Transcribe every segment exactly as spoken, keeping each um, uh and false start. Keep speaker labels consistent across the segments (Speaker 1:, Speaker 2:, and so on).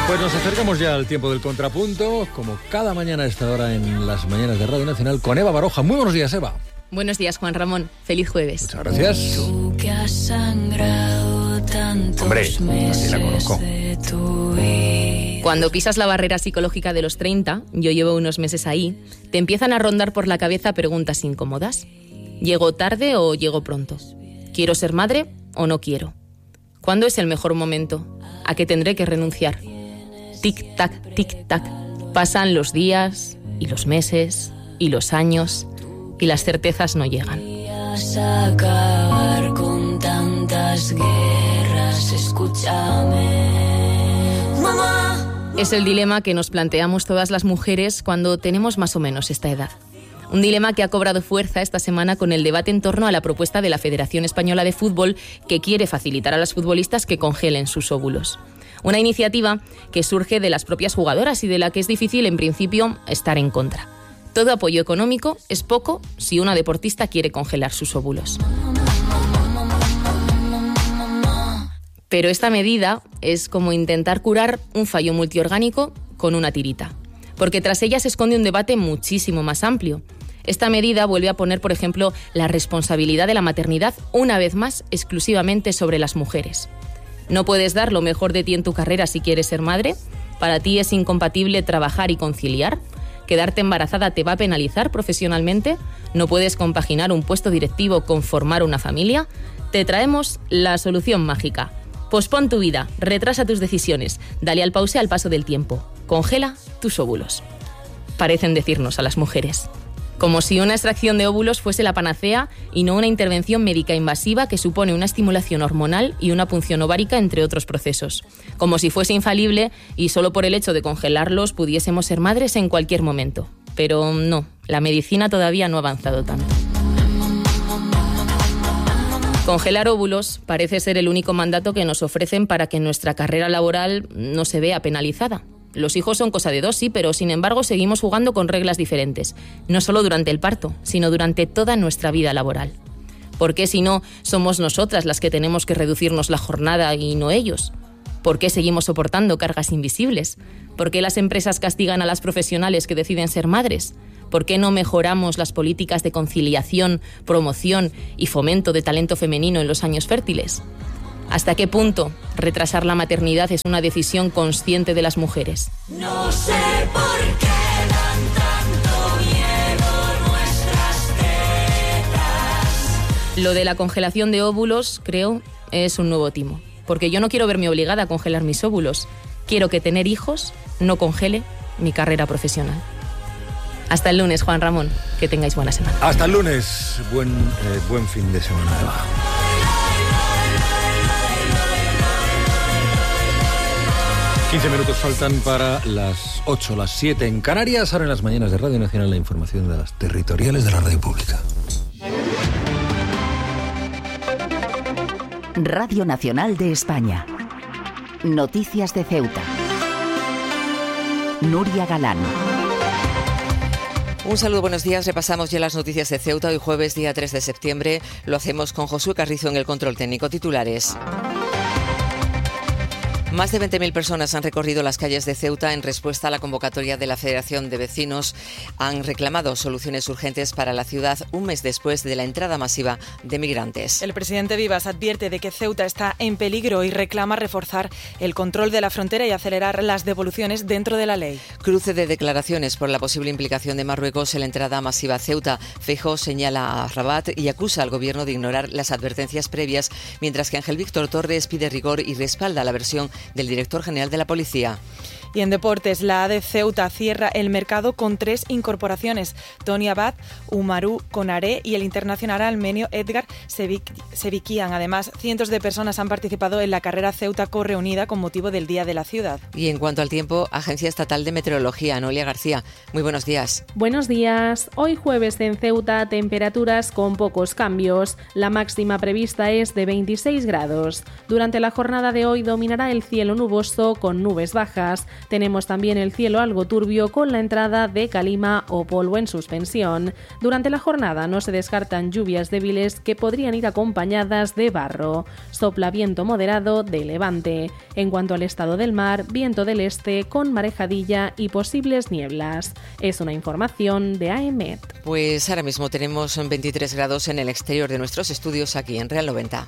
Speaker 1: Pues nos acercamos ya al tiempo del contrapunto, como cada mañana a esta hora en las mañanas de Radio Nacional, con Eva Baroja. Muy buenos días, Eva.
Speaker 2: Buenos días, Juan Ramón. Feliz jueves.
Speaker 1: Muchas gracias.
Speaker 3: Tú que has sangrado tantos
Speaker 1: Hombre, así la conozco.
Speaker 2: Cuando pisas la barrera psicológica de los treinta, yo llevo unos meses ahí, te empiezan a rondar por la cabeza preguntas incómodas. ¿Llego tarde o llego pronto? ¿Quiero ser madre o no quiero? ¿Cuándo es el mejor momento? ¿A qué tendré que renunciar? Tic-tac, tic-tac. Pasan los días y los meses y los años y las certezas no llegan.
Speaker 3: Acabar con tantas guerras, escúchame. Mamá.
Speaker 2: Es el dilema que nos planteamos todas las mujeres cuando tenemos más o menos esta edad. Un dilema que ha cobrado fuerza esta semana con el debate en torno a la propuesta de la Federación Española de Fútbol, que quiere facilitar a las futbolistas que congelen sus óvulos. Una iniciativa que surge de las propias jugadoras y de la que es difícil, en principio, estar en contra. Todo apoyo económico es poco si una deportista quiere congelar sus óvulos. Pero esta medida es como intentar curar un fallo multiorgánico con una tirita, porque tras ella se esconde un debate muchísimo más amplio. Esta medida vuelve a poner, por ejemplo, la responsabilidad de la maternidad una vez más exclusivamente sobre las mujeres. ¿No puedes dar lo mejor de ti en tu carrera si quieres ser madre? ¿Para ti es incompatible trabajar y conciliar? ¿Quedarte embarazada te va a penalizar profesionalmente? ¿No puedes compaginar un puesto directivo con formar una familia? Te traemos la solución mágica. Pospon tu vida, retrasa tus decisiones, dale al pause al paso del tiempo. Congela tus óvulos. Parecen decirnos a las mujeres. Como si una extracción de óvulos fuese la panacea y no una intervención médica invasiva que supone una estimulación hormonal y una punción ovárica, entre otros procesos. Como si fuese infalible y solo por el hecho de congelarlos pudiésemos ser madres en cualquier momento. Pero no, la medicina todavía no ha avanzado tanto. Congelar óvulos parece ser el único mandato que nos ofrecen para que nuestra carrera laboral no se vea penalizada. Los hijos son cosa de dos, sí, pero sin embargo seguimos jugando con reglas diferentes. No solo durante el parto, sino durante toda nuestra vida laboral. ¿Por qué si no somos nosotras las que tenemos que reducirnos la jornada y no ellos? ¿Por qué seguimos soportando cargas invisibles? ¿Por qué las empresas castigan a las profesionales que deciden ser madres? ¿Por qué no mejoramos las políticas de conciliación, promoción y fomento de talento femenino en los años fértiles? ¿Hasta qué punto retrasar la maternidad es una decisión consciente de las mujeres?
Speaker 3: No sé por qué dan tanto miedo nuestras tetas.
Speaker 2: Lo de la congelación de óvulos, creo, es un nuevo timo. Porque yo no quiero verme obligada a congelar mis óvulos. Quiero que tener hijos no congele mi carrera profesional. Hasta el lunes, Juan Ramón. Que tengáis buena semana.
Speaker 1: Hasta el lunes. Buen, eh, buen fin de semana, Eva. quince minutos faltan para las ocho, las siete en Canarias. Ahora en las mañanas de Radio Nacional la información de las territoriales de la radio pública.
Speaker 4: Radio Nacional de España. Noticias de Ceuta. Nuria Galán.
Speaker 5: Un saludo, buenos días. Repasamos ya las noticias de Ceuta. Hoy jueves, día tres de septiembre. Lo hacemos con Josué Carrizo en el control técnico. Titulares. Más de veinte mil personas han recorrido las calles de Ceuta en respuesta a la convocatoria de la Federación de Vecinos. Han reclamado soluciones urgentes para la ciudad un mes después de la entrada masiva de migrantes.
Speaker 6: El presidente Vivas advierte de que Ceuta está en peligro y reclama reforzar el control de la frontera y acelerar las devoluciones dentro de la ley.
Speaker 5: Cruce de declaraciones por la posible implicación de Marruecos en la entrada masiva a Ceuta. Feijóo señala a Rabat y acusa al gobierno de ignorar las advertencias previas, mientras que Ángel Víctor Torres pide rigor y respalda la versión del director general de la policía.
Speaker 6: Y en deportes, la A D Ceuta cierra el mercado con tres incorporaciones: Tony Abad, Umaru Konaré y el internacional armenio Edgar Sevikian. Además, cientos de personas han participado en la carrera Ceuta Corre Unida con motivo del Día de la Ciudad.
Speaker 5: Y en cuanto al tiempo, Agencia Estatal de Meteorología, Noelia García. Muy buenos días.
Speaker 7: Buenos días. Hoy jueves en Ceuta, temperaturas con pocos cambios. La máxima prevista es de veintiséis grados. Durante la jornada de hoy dominará el cielo nuboso con nubes bajas. Tenemos también el cielo algo turbio con la entrada de calima o polvo en suspensión. Durante la jornada no se descartan lluvias débiles que podrían ir acompañadas de barro. Sopla viento moderado de levante. En cuanto al estado del mar, viento del este con marejadilla y posibles nieblas. Es una información de A E M E T.
Speaker 5: Pues ahora mismo tenemos veintitrés grados en el exterior de nuestros estudios aquí en Real noventa.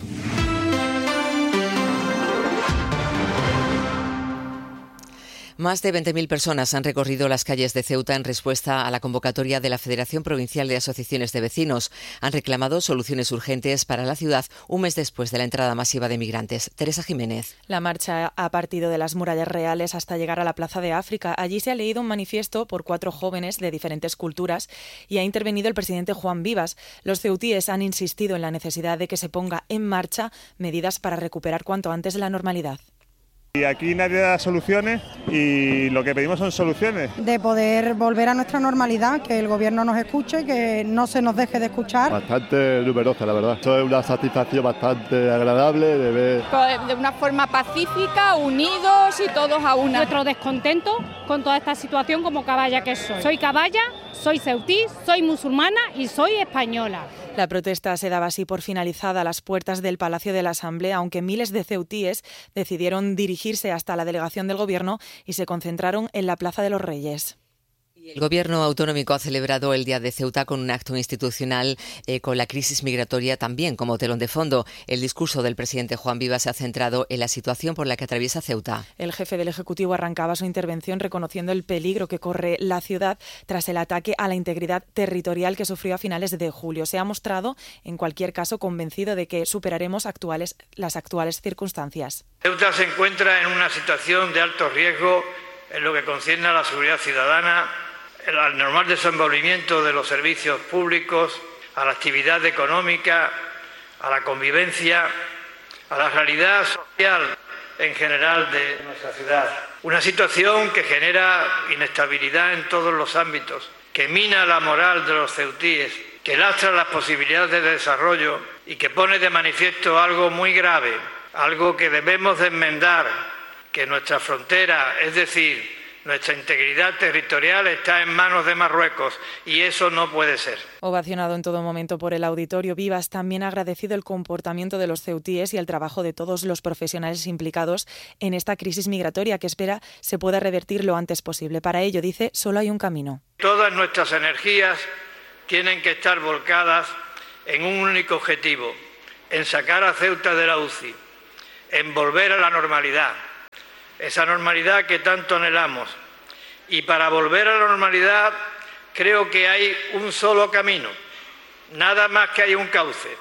Speaker 5: Más de veinte mil personas han recorrido las calles de Ceuta en respuesta a la convocatoria de la Federación Provincial de Asociaciones de Vecinos. Han reclamado soluciones urgentes para la ciudad un mes después de la entrada masiva de migrantes. Teresa Jiménez.
Speaker 6: La marcha ha partido de las murallas reales hasta llegar a la Plaza de África. Allí se ha leído un manifiesto por cuatro jóvenes de diferentes culturas y ha intervenido el presidente Juan Vivas. Los ceutíes han insistido en la necesidad de que se ponga en marcha medidas para recuperar cuanto antes la normalidad.
Speaker 8: Y aquí nadie da soluciones y lo que pedimos son soluciones.
Speaker 9: De poder volver a nuestra normalidad, que el gobierno nos escuche, que no se nos deje de escuchar.
Speaker 10: Bastante numerosa, la verdad. Esto es una satisfacción bastante agradable de ver.
Speaker 11: De una forma pacífica, unidos y todos a una. Nuestro descontento con toda esta situación como caballa que soy. Soy caballa, soy ceutí, soy musulmana y soy española.
Speaker 6: La protesta se daba así por finalizada a las puertas del Palacio de la Asamblea, aunque miles de ceutíes decidieron dirigirse hasta la delegación del Gobierno y se concentraron en la Plaza de los Reyes.
Speaker 5: El Gobierno autonómico ha celebrado el Día de Ceuta con un acto institucional eh, con la crisis migratoria también como telón de fondo. El discurso del presidente Juan Vivas se ha centrado en la situación por la que atraviesa Ceuta.
Speaker 6: El jefe del Ejecutivo arrancaba su intervención reconociendo el peligro que corre la ciudad tras el ataque a la integridad territorial que sufrió a finales de julio. Se ha mostrado, en cualquier caso, convencido de que superaremos actuales, las actuales circunstancias.
Speaker 12: Ceuta se encuentra en una situación de alto riesgo en lo que concierne a la seguridad ciudadana, al normal desenvolvimiento de los servicios públicos, a la actividad económica, a la convivencia, a la realidad social en general de nuestra ciudad. Una situación que genera inestabilidad en todos los ámbitos, que mina la moral de los ceutíes, que lastra las posibilidades de desarrollo y que pone de manifiesto algo muy grave, algo que debemos de enmendar, que nuestra frontera, es decir, nuestra integridad territorial está en manos de Marruecos y eso no puede ser.
Speaker 6: Ovacionado en todo momento por el auditorio, Vivas también ha agradecido el comportamiento de los ceutíes y el trabajo de todos los profesionales implicados en esta crisis migratoria que espera se pueda revertir lo antes posible. Para ello, dice, solo hay un camino.
Speaker 12: Todas nuestras energías tienen que estar volcadas en un único objetivo, en sacar a Ceuta de la U C I, en volver a la normalidad. Esa normalidad que tanto anhelamos. Y para volver a la normalidad creo que hay un solo camino, nada más que hay un cauce,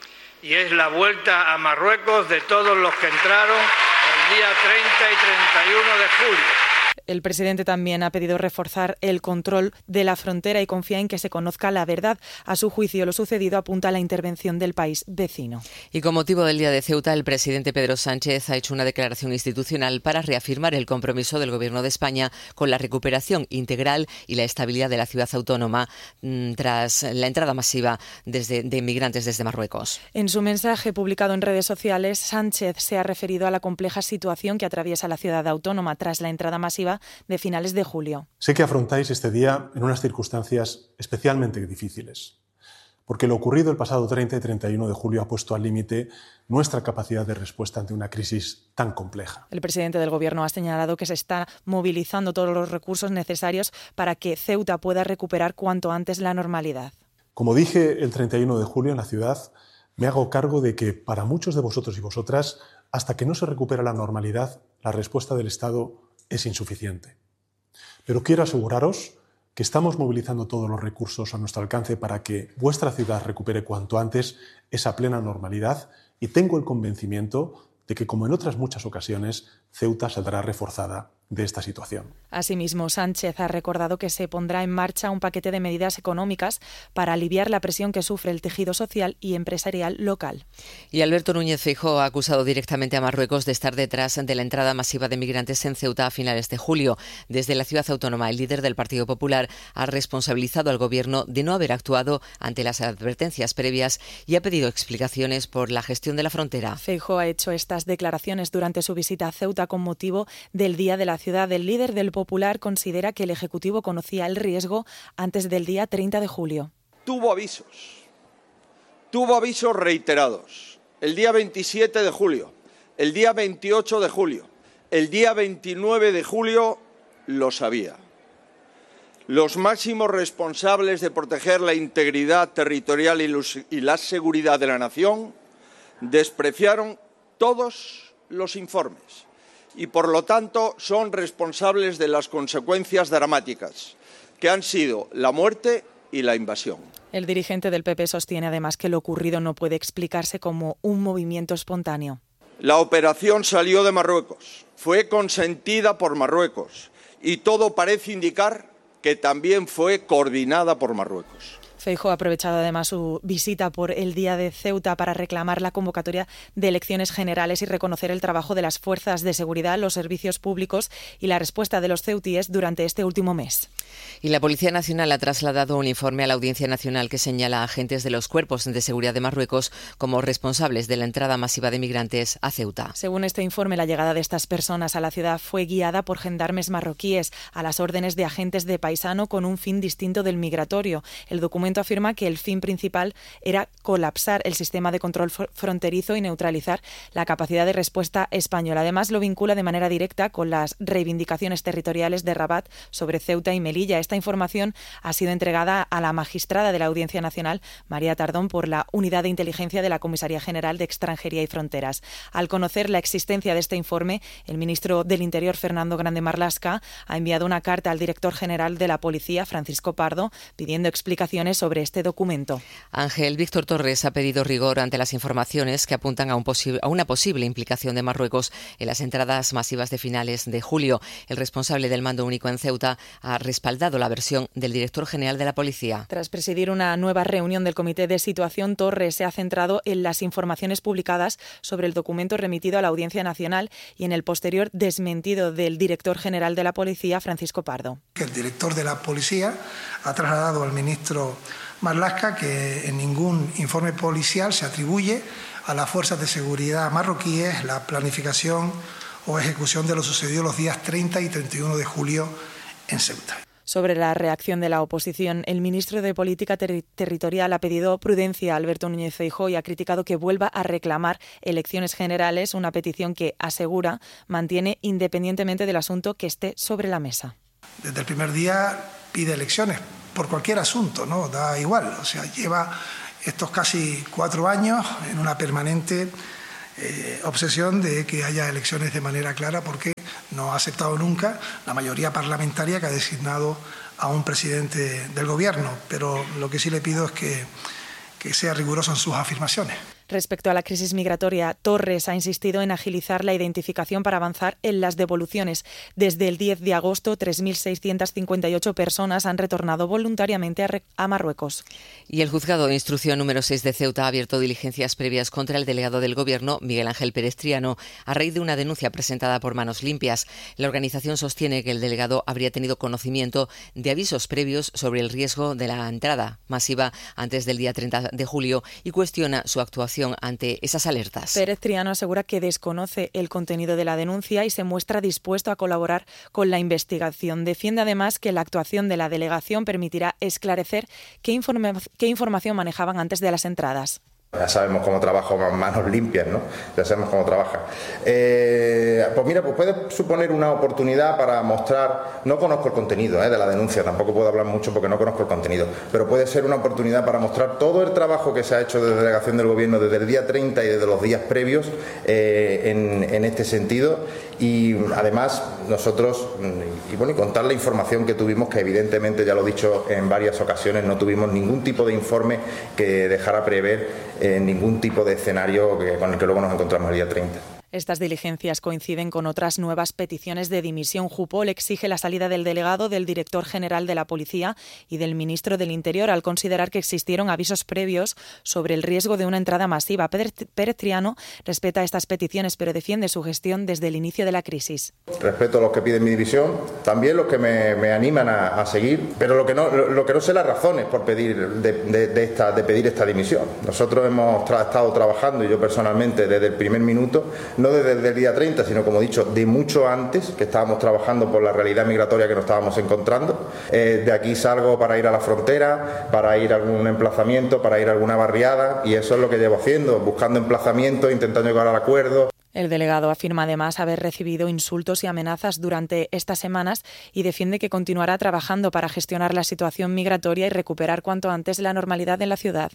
Speaker 12: y es la vuelta a Marruecos de todos los que entraron el día treinta y treinta y uno de julio.
Speaker 6: El presidente también ha pedido reforzar el control de la frontera y confía en que se conozca la verdad. A su juicio, lo sucedido apunta a la intervención del país vecino.
Speaker 5: Y con motivo del Día de Ceuta, el presidente Pedro Sánchez ha hecho una declaración institucional para reafirmar el compromiso del Gobierno de España con la recuperación integral y la estabilidad de la ciudad autónoma mmm, tras la entrada masiva desde, de inmigrantes desde Marruecos.
Speaker 6: En su mensaje publicado en redes sociales, Sánchez se ha referido a la compleja situación que atraviesa la ciudad autónoma tras la entrada masiva de finales de julio.
Speaker 13: Sé que afrontáis este día en unas circunstancias especialmente difíciles, porque lo ocurrido el pasado treinta y treinta y uno de julio ha puesto al límite nuestra capacidad de respuesta ante una crisis tan compleja.
Speaker 6: El presidente del Gobierno ha señalado que se están movilizando todos los recursos necesarios para que Ceuta pueda recuperar cuanto antes la normalidad.
Speaker 13: Como dije el treinta y uno de julio en la ciudad, me hago cargo de que para muchos de vosotros y vosotras, hasta que no se recupera la normalidad, la respuesta del Estado es insuficiente. Pero quiero aseguraros que estamos movilizando todos los recursos a nuestro alcance para que vuestra ciudad recupere cuanto antes esa plena normalidad y tengo el convencimiento de que, como en otras muchas ocasiones, Ceuta saldrá reforzada de esta situación.
Speaker 6: Asimismo, Sánchez ha recordado que se pondrá en marcha un paquete de medidas económicas para aliviar la presión que sufre el tejido social y empresarial local.
Speaker 5: Y Alberto Núñez Feijóo ha acusado directamente a Marruecos de estar detrás de la entrada masiva de migrantes en Ceuta a finales de julio. Desde la ciudad autónoma, el líder del Partido Popular ha responsabilizado al Gobierno de no haber actuado ante las advertencias previas y ha pedido explicaciones por la gestión de la frontera.
Speaker 6: Feijóo ha hecho estas declaraciones durante su visita a Ceuta con motivo del Día de la ciudad. El líder del Popular considera que el Ejecutivo conocía el riesgo antes del día treinta de julio.
Speaker 14: Tuvo avisos, tuvo avisos reiterados. El día veintisiete de julio, el día veintiocho de julio, el día veintinueve de julio lo sabía. Los máximos responsables de proteger la integridad territorial y, los, y la seguridad de la nación despreciaron todos los informes y, por lo tanto, son responsables de las consecuencias dramáticas que han sido la muerte y la invasión.
Speaker 6: El dirigente del P P sostiene además que lo ocurrido no puede explicarse como un movimiento espontáneo.
Speaker 14: La operación salió de Marruecos, fue consentida por Marruecos y todo parece indicar que también fue coordinada por Marruecos.
Speaker 6: Feijóo ha aprovechado además su visita por el Día de Ceuta para reclamar la convocatoria de elecciones generales y reconocer el trabajo de las fuerzas de seguridad, los servicios públicos y la respuesta de los ceutíes durante este último mes.
Speaker 5: Y la Policía Nacional ha trasladado un informe a la Audiencia Nacional que señala a agentes de los cuerpos de seguridad de Marruecos como responsables de la entrada masiva de migrantes a Ceuta.
Speaker 6: Según este informe, la llegada de estas personas a la ciudad fue guiada por gendarmes marroquíes a las órdenes de agentes de paisano con un fin distinto del migratorio. El documento afirma que el fin principal era colapsar el sistema de control fronterizo y neutralizar la capacidad de respuesta española. Además, lo vincula de manera directa con las reivindicaciones territoriales de Rabat sobre Ceuta y Melilla. Esta información ha sido entregada a la magistrada de la Audiencia Nacional, María Tardón, por la Unidad de Inteligencia de la Comisaría General de Extranjería y Fronteras. Al conocer la existencia de este informe, el ministro del Interior, Fernando Grande Marlaska, ha enviado una carta al director general de la Policía, Francisco Pardo, pidiendo explicaciones sobre este documento.
Speaker 5: Ángel Víctor Torres ha pedido rigor ante las informaciones que apuntan a, un posi- a una posible implicación de Marruecos en las entradas masivas de finales de julio. El responsable del mando único en Ceuta ha respaldado la versión del director general de la Policía.
Speaker 6: Tras presidir una nueva reunión del Comité de Situación, Torres se ha centrado en las informaciones publicadas sobre el documento remitido a la Audiencia Nacional y en el posterior desmentido del director general de la Policía, Francisco Pardo.
Speaker 15: El director de la Policía ha trasladado al ministro Marlaska que en ningún informe policial se atribuye a las fuerzas de seguridad marroquíes la planificación o ejecución de lo sucedido los días treinta y treinta y uno de julio en Ceuta.
Speaker 6: Sobre la reacción de la oposición, el ministro de Política Ter- Territorial ha pedido prudencia a Alberto Núñez Feijóo y ha criticado que vuelva a reclamar elecciones generales, una petición que, asegura, mantiene independientemente del asunto que esté sobre la mesa.
Speaker 15: Desde el primer día pide elecciones por cualquier asunto, ¿no? Da igual, o sea, lleva estos casi cuatro años en una permanente eh, obsesión de que haya elecciones de manera clara porque no ha aceptado nunca la mayoría parlamentaria que ha designado a un presidente del gobierno, pero lo que sí le pido es que, que sea riguroso en sus afirmaciones.
Speaker 6: Respecto a la crisis migratoria, Torres ha insistido en agilizar la identificación para avanzar en las devoluciones. Desde el diez de agosto, tres mil seiscientas cincuenta y ocho personas han retornado voluntariamente a, a Marruecos.
Speaker 5: Y el juzgado de instrucción número seis de Ceuta ha abierto diligencias previas contra el delegado del Gobierno, Miguel Ángel Pérez Triano, a raíz de una denuncia presentada por Manos Limpias. La organización sostiene que el delegado habría tenido conocimiento de avisos previos sobre el riesgo de la entrada masiva antes del día treinta de julio y cuestiona su actuación ante esas alertas.
Speaker 6: Pérez Triano asegura que desconoce el contenido de la denuncia y se muestra dispuesto a colaborar con la investigación. Defiende además que la actuación de la delegación permitirá esclarecer qué, informa- qué información manejaban antes de las entradas.
Speaker 16: Ya sabemos cómo trabaja Manos Limpias, ¿no? Ya sabemos cómo trabaja. Eh, pues mira, pues puede suponer una oportunidad para mostrar, no conozco el contenido eh, de la denuncia, tampoco puedo hablar mucho porque no conozco el contenido, pero puede ser una oportunidad para mostrar todo el trabajo que se ha hecho desde la delegación del Gobierno desde el día treinta y desde los días previos eh, en, en este sentido. Y además nosotros, y bueno, y contar la información que tuvimos, que evidentemente, ya lo he dicho en varias ocasiones, no tuvimos ningún tipo de informe que dejara prever eh, ningún tipo de escenario que, con el que luego nos encontramos el día treinta.
Speaker 6: Estas diligencias coinciden con otras nuevas peticiones de dimisión. Jupol exige la salida del delegado, del director general de la Policía y del ministro del Interior al considerar que existieron avisos previos sobre el riesgo de una entrada masiva. Pérez Triano respeta estas peticiones, pero defiende su gestión desde el inicio de la crisis.
Speaker 16: Respeto a los que piden mi dimisión, también los que me, me animan a, a seguir, pero lo que no lo, lo que no sé las razones por pedir de, de, de, esta, de pedir esta dimisión. Nosotros hemos tra- estado trabajando, y yo personalmente, desde el primer minuto, no desde el día treinta, sino como he dicho, de mucho antes, que estábamos trabajando por la realidad migratoria que nos estábamos encontrando. Eh, de aquí salgo para ir a la frontera, para ir a algún emplazamiento, para ir a alguna barriada, y eso es lo que llevo haciendo, buscando emplazamientos, intentando llegar al acuerdo.
Speaker 6: El delegado afirma además haber recibido insultos y amenazas durante estas semanas y defiende que continuará trabajando para gestionar la situación migratoria y recuperar cuanto antes la normalidad en la ciudad.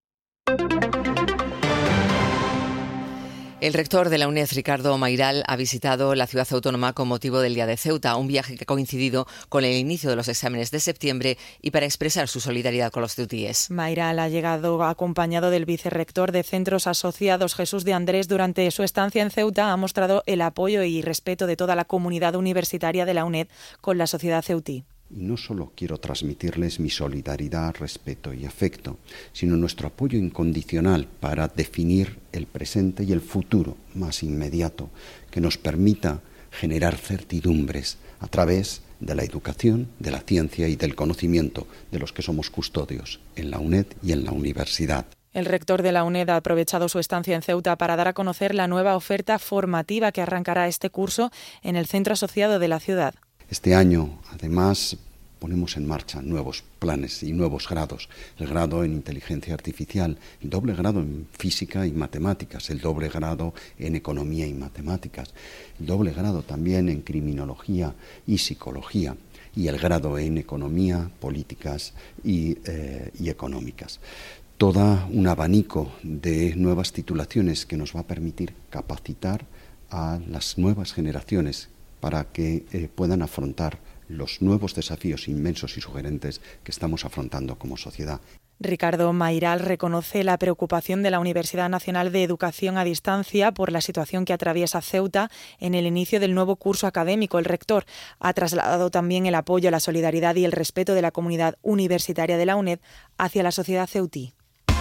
Speaker 5: El rector de la UNED, Ricardo Mayral, ha visitado la ciudad autónoma con motivo del Día de Ceuta, un viaje que ha coincidido con el inicio de los exámenes de septiembre y para expresar su solidaridad con los ceutíes.
Speaker 6: Mayral ha llegado acompañado del vicerrector de Centros Asociados, Jesús de Andrés. Durante su estancia en Ceuta ha mostrado el apoyo y respeto de toda la comunidad universitaria de la UNED con la sociedad ceutí.
Speaker 17: Y no solo quiero transmitirles mi solidaridad, respeto y afecto, sino nuestro apoyo incondicional para definir el presente y el futuro más inmediato, que nos permita generar certidumbres a través de la educación, de la ciencia y del conocimiento de los que somos custodios en la UNED y en la universidad.
Speaker 6: El rector de la UNED ha aprovechado su estancia en Ceuta para dar a conocer la nueva oferta formativa que arrancará este curso en el centro asociado de la ciudad.
Speaker 17: Este año, además, ponemos en marcha nuevos planes y nuevos grados. El grado en inteligencia artificial, el doble grado en física y matemáticas, el doble grado en economía y matemáticas, el doble grado también en criminología y psicología y el grado en economía, políticas y, eh, y económicas. Todo un abanico de nuevas titulaciones que nos va a permitir capacitar a las nuevas generaciones para que eh, puedan afrontar los nuevos desafíos inmensos y sugerentes que estamos afrontando como sociedad.
Speaker 6: Ricardo Mayral reconoce la preocupación de la Universidad Nacional de Educación a Distancia por la situación que atraviesa Ceuta en el inicio del nuevo curso académico. El rector ha trasladado también el apoyo, la solidaridad y el respeto de la comunidad universitaria de la UNED hacia la sociedad ceutí.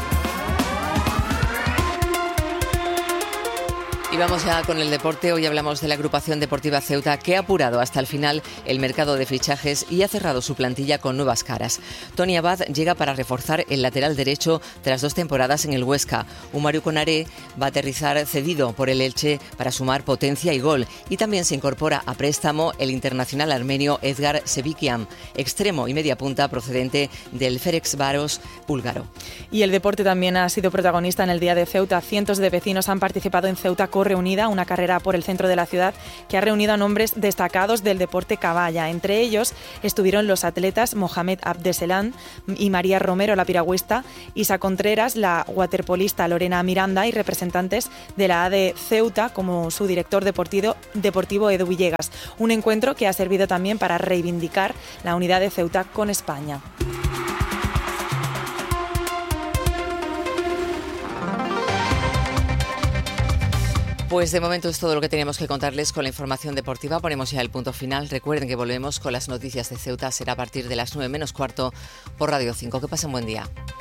Speaker 5: Y vamos ya con el deporte. Hoy hablamos de la agrupación deportiva Ceuta, que ha apurado hasta el final el mercado de fichajes y ha cerrado su plantilla con nuevas caras. Tony Abad llega para reforzar el lateral derecho tras dos temporadas en el Huesca. Umaru Konaré va a aterrizar cedido por el Elche para sumar potencia y gol. Y también se incorpora a préstamo el internacional armenio Edgar Sevikian, extremo y media punta procedente del Ferencváros búlgaro.
Speaker 6: Y el deporte también ha sido protagonista en el Día de Ceuta. Cientos de vecinos han participado en Ceuta Corre Unida, una carrera por el centro de la ciudad que ha reunido a nombres destacados del deporte caballa. Entre ellos estuvieron los atletas Mohamed Abdeselan y María Romero, la piragüista, Isa Contreras, la waterpolista Lorena Miranda y representantes de la A D Ceuta como su director deportivo, deportivo Edu Villegas. Un encuentro que ha servido también para reivindicar la unidad de Ceuta con España.
Speaker 5: Pues de momento es todo lo que teníamos que contarles con la información deportiva. Ponemos ya el punto final. Recuerden que volvemos con las noticias de Ceuta. Será a partir de las nueve menos cuarto por Radio cinco. Que pasen buen día.